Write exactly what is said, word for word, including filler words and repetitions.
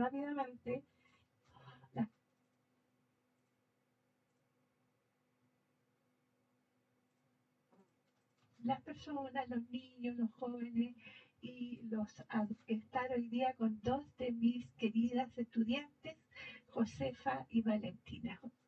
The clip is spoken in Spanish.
rápidamente las las personas, los niños, los jóvenes y los estar hoy día con dos de mis queridas estudiantes, Josefa y Valentina.